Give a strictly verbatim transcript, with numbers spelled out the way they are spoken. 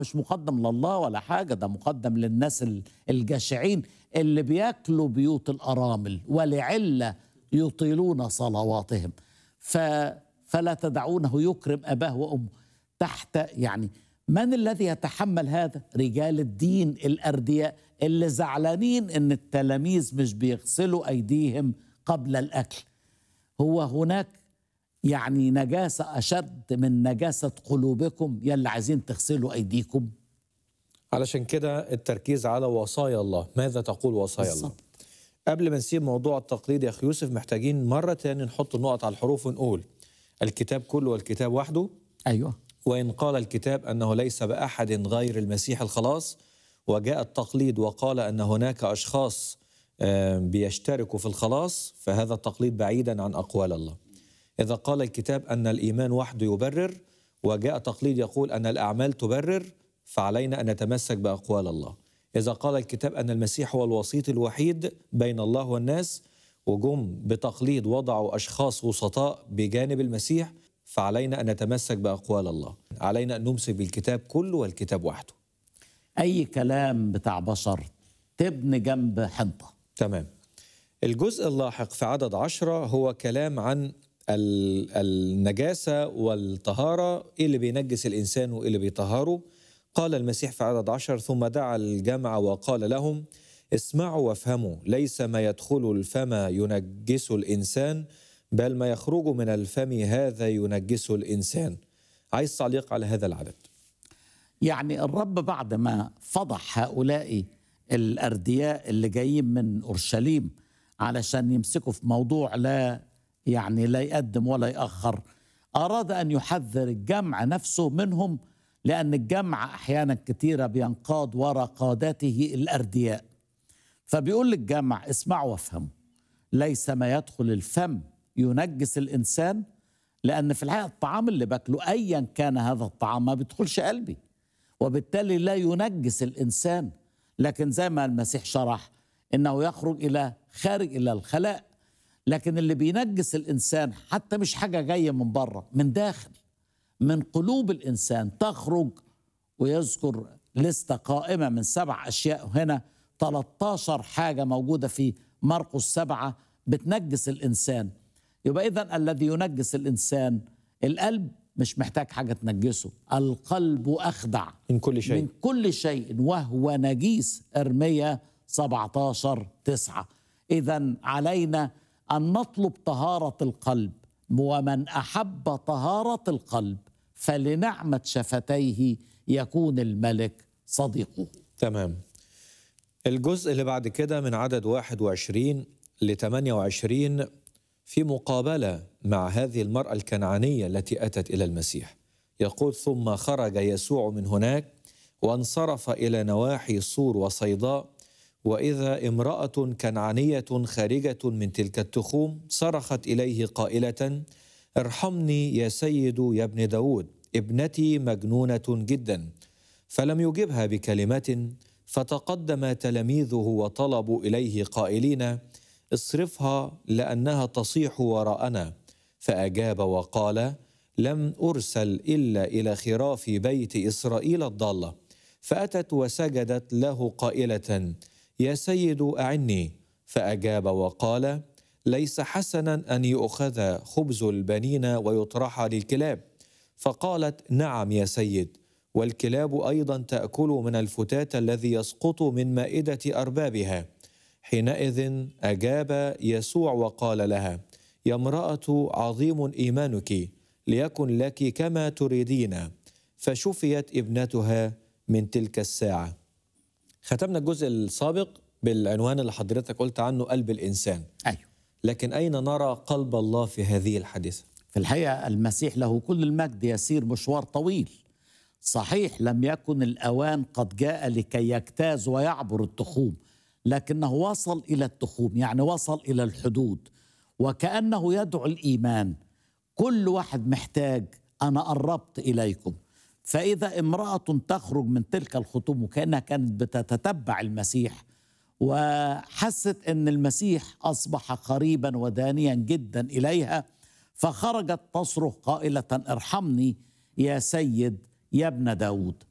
مش مقدم لله ولا حاجة، ده مقدم للناس ال- الجشعين اللي بياكلوا بيوت الأرامل ولعلة يطيلون صلواتهم. ف فلا تدعونه يكرم أباه وأمه تحت، يعني من الذي يتحمل هذا؟ رجال الدين الأردياء اللي زعلانين إن التلاميذ مش بيغسلوا أيديهم قبل الأكل. هو هناك يعني نجاسة أشد من نجاسة قلوبكم يلي عايزين تغسلوا أيديكم؟ علشان كده التركيز على وصايا الله. ماذا تقول وصايا الله؟ بالظبط. قبل ما نسيب موضوع التقليد يا أخي يوسف، محتاجين مرة تاني نحط النقط على الحروف ونقول الكتاب كله والكتاب وحده. أيوه. وإن قال الكتاب أنه ليس بأحد غير المسيح الخلاص، وجاء التقليد وقال أن هناك أشخاص آه، بيشتركوا في الخلاص، فهذا التقليد بعيدا عن أقوال الله. إذا قال الكتاب أن الإيمان وحده يبرر، وجاء تقليد يقول أن الأعمال تبرر، فعلينا أن نتمسك بأقوال الله. إذا قال الكتاب أن المسيح هو الوسيط الوحيد بين الله والناس، وجم بتقليد وضعوا أشخاص وسطاء بجانب المسيح، فعلينا أن نتمسك بأقوال الله. علينا أن نمسك بالكتاب كله والكتاب وحده. أي كلام بتاع بشر تبني جنب حنطة. تمام. الجزء اللاحق في عدد عشرة هو كلام عن ال- النجاسة والطهارة، إيه اللي بينجس الإنسان وإيه اللي بيطهره. قال المسيح في عدد عشر: ثم دعا الجمع وقال لهم: اسمعوا وافهموا، ليس ما يدخل الفم ينجس الإنسان، بل ما يخرج من الفم هذا ينجس الإنسان. عايز تعليق على هذا العدد؟ يعني الرب بعد ما فضح هؤلاء الأردياء اللي جايين من أورشليم علشان يمسكوا في موضوع لا يعني لا يقدم ولا يأخر، أراد أن يحذر الجمع نفسه منهم، لأن الجمع أحيانا كثيرة بينقاد وراء قادته الأردياء. فبيقول للجمع: اسمعوا وافهموا، ليس ما يدخل الفم ينجس الإنسان، لأن في الحقيقة الطعام اللي باكله أيا كان هذا الطعام ما بيدخلش قلبي، وبالتالي لا ينجس الإنسان. لكن زي ما المسيح شرح إنه يخرج إلى خارج إلى الخلاء، لكن اللي بينجس الإنسان حتى مش حاجة جاية من بره، من داخل، من قلوب الإنسان تخرج. ويذكر لستة قائمة من سبع أشياء، هنا ثلاثة عشر حاجة موجودة في مرقس سبعة بتنجس الإنسان. يبقى إذن الذي ينجس الإنسان القلب، مش محتاج حاجة تنجسه. القلب أخدع من كل شيء. من كل شيء وهو نجيس، إرميا سبعة عشر تسعة. إذن علينا أن نطلب طهارة القلب، ومن أحب طهارة القلب فلنعمة شفتيه يكون الملك صديقه. تمام. الجزء اللي بعد كده من عدد واحد وعشرين ل ثمانية وعشرين في مقابلة مع هذه المرأة الكنعانية التي أتت إلى المسيح. يقول: ثم خرج يسوع من هناك وانصرف إلى نواحي صور وصيداء، وإذا امرأة كنعانية خارجة من تلك التخوم صرخت إليه قائلة: ارحمني يا سيد يا ابن داود، ابنتي مجنونة جدا. فلم يجبها بكلمة، فتقدم تلاميذه وطلبوا إليه قائلين: اصرفها لأنها تصيح وراءنا. فأجاب وقال: لم أرسل إلا إلى خراف بيت إسرائيل الضالة. فأتت وسجدت له قائلة: يا سيد أعني. فأجاب وقال: ليس حسنا أن يؤخذ خبز البنين ويطرح للكلاب. فقالت: نعم يا سيد، والكلاب أيضا تأكل من الفتات الذي يسقط من مائدة أربابها. حينئذ أجاب يسوع وقال لها: يا امرأة، عظيم إيمانك، ليكن لك كما تريدين. فشفيت ابنتها من تلك الساعة. ختمنا الجزء السابق بالعنوان اللي حضرتك قلت عنه، قلب الإنسان. أيوه. لكن أين نرى قلب الله في هذه الحادثة؟ في الحقيقة المسيح له كل المجد يسير مشوار طويل. صحيح لم يكن الأوان قد جاء لكي يجتاز ويعبر التخوم، لكنه وصل إلى التخوم، يعني وصل إلى الحدود، وكأنه يدعو الإيمان. كل واحد محتاج: أنا قربت إليكم. فإذا امرأة تخرج من تلك الخطوم، وكأنها كانت بتتتبع المسيح وحست أن المسيح أصبح قريبا ودانيا جدا إليها، فخرجت تصرخ قائلة: ارحمني يا سيد يا ابن داود.